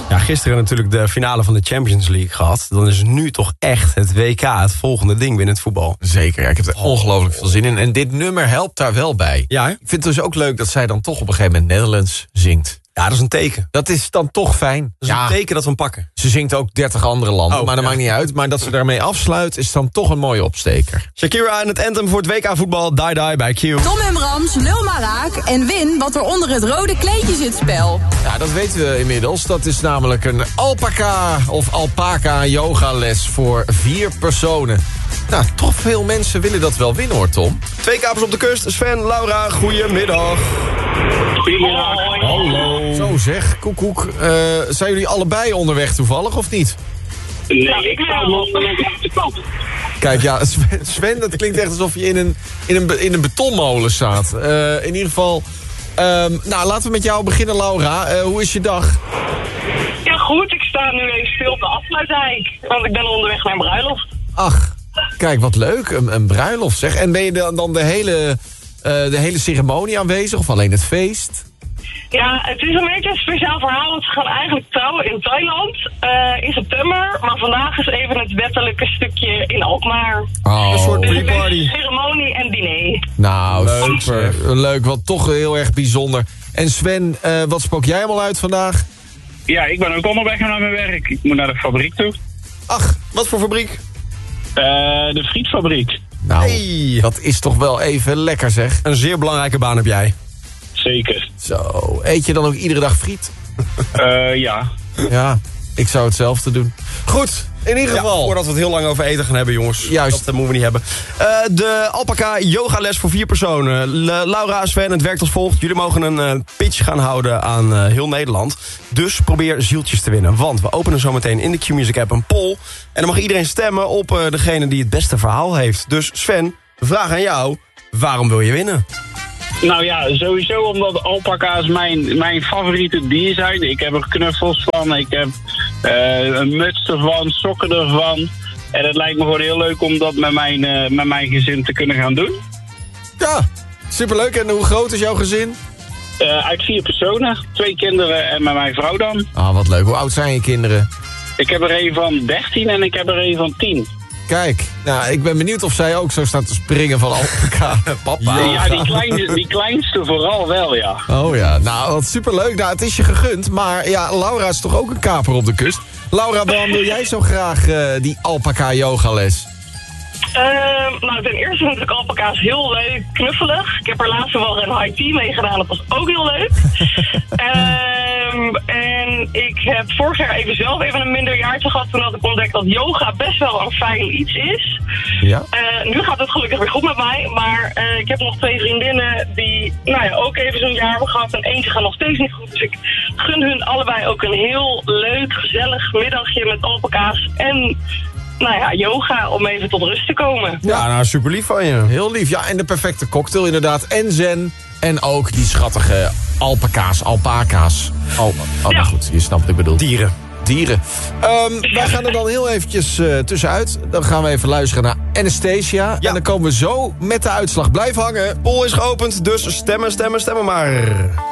Ja, gisteren natuurlijk de finale van de Champions League gehad. Dan is nu toch echt het WK het volgende ding binnen het voetbal. Zeker, ja, ik heb er ongelooflijk veel zin in. En dit nummer helpt daar wel bij. Ja, hè? Ik vind het dus ook leuk dat zij dan toch op een gegeven moment Nederlands zingt. Ja, dat is een teken. Dat is dan toch fijn. Dat is een teken dat we hem pakken. Ze zingt ook 30 andere landen, maar dat maakt niet uit. Maar dat ze daarmee afsluit is dan toch een mooie opsteker. Shakira en het anthem voor het WK voetbal, Die Die bij Q. Tom en Brams, lul maar raak en win wat er onder het rode kleedje zit spel. Ja, dat weten we inmiddels. Dat is namelijk een alpaca yogales voor 4 personen. Nou, toch veel mensen willen dat wel winnen hoor, Tom. 2 kapers op de kust. Sven, Laura, goedemiddag. Goedemiddag. Hallo. Zo zeg, koekoek. Zijn jullie allebei onderweg toevallig of niet? Nee, ik sta nog aan de kant. Kijk, ja, Sven, dat klinkt echt alsof je in een betonmolen staat. In ieder geval, nou, laten we met jou beginnen, Laura. Hoe is je dag? Ja, goed. Ik sta nu even stil op de afsluitdijk. Want ik ben onderweg naar een bruiloft. Ach, kijk, wat leuk. Een bruiloft, zeg. En ben je dan de hele ceremonie aanwezig of alleen het feest? Ja, het is een beetje een speciaal verhaal. Want ze gaan eigenlijk trouwen in Thailand in september. Maar vandaag is even het wettelijke stukje in Alkmaar. Oh. Een soort Dus het pre-party. is ceremonie en diner. Nou, Leuk, super. Leuk, wat toch heel erg bijzonder. En Sven, wat spook jij allemaal uit vandaag? Ja, ik ben ook onderweg naar mijn werk. Ik moet naar de fabriek toe. Ach, Wat voor fabriek? De frietfabriek. nou, Hey. dat is toch wel even lekker, zeg. Een zeer belangrijke baan heb jij. Zeker. Zo, eet je dan ook iedere dag friet? Ja. Ja, ik zou hetzelfde doen. Goed, in ieder Ja, geval. voordat we het heel lang over eten gaan hebben, jongens. Juist. Dat moeten we niet hebben. De alpaca yogales voor 4 personen. Laura, Sven, het werkt als volgt. Jullie mogen een pitch gaan houden aan heel Nederland. Dus probeer zieltjes te winnen. Want we openen zometeen in de Q-Music app een poll. En dan mag iedereen stemmen op degene die het beste verhaal heeft. Dus Sven, vraag aan jou. Waarom wil je winnen? Nou ja, sowieso omdat alpaca's mijn favoriete dier zijn. Ik heb er knuffels van, ik heb een muts ervan, sokken ervan. En het lijkt me gewoon heel leuk om dat met mijn gezin te kunnen gaan doen. Ja, superleuk. En hoe groot is jouw gezin? Uit 4 personen, 2 kinderen en met mijn vrouw dan. Ah, wat leuk. Hoe oud zijn je kinderen? Ik heb er een van 13 en ik heb er een van 10. Kijk, nou, ik ben benieuwd of zij ook zo staat te springen van alpaca. Papa. Ja, die kleinste vooral wel, ja. Oh ja, nou, wat superleuk. Nou, het is je gegund. Maar ja, Laura is toch ook een kaper op de kust? Laura, waarom wil jij zo graag die alpaca yogales? Nou, ten eerste vind ik alpaca's heel leuk, knuffelig. Ik heb er laatst wel een high tea mee gedaan, dat was ook heel leuk. En ik heb vorig jaar zelf een minder jaartje gehad. Toen had ik ontdekt dat yoga best wel een fijn iets is. Ja? Nu gaat het gelukkig weer goed met mij. Maar ik heb nog 2 vriendinnen die ook even zo'n jaar hebben gehad. En eentje gaat nog steeds niet goed. Dus ik gun hun allebei ook een heel leuk, gezellig middagje met alpaca's. En yoga om even tot rust te komen. Ja, nou, super lief van je. Heel lief. Ja, en de perfecte cocktail inderdaad. En zen. En ook die schattige alpaca's. Nou goed, je snapt wat ik bedoel. Dieren. Wij gaan er dan heel eventjes tussenuit. Dan gaan we even luisteren naar Anastasia. Ja. En dan komen we zo met de uitslag. Blijf hangen. Poll is geopend, dus stemmen maar.